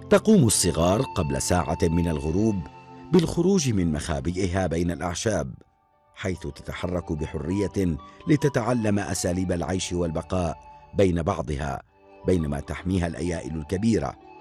تقوم الصغار قبل ساعة من الغروب بالخروج من مخابئها بين الأعشاب، حيث تتحرك بحرية لتتعلم أساليب العيش والبقاء بين بعضها، بينما تحميها الأيائل الكبيرة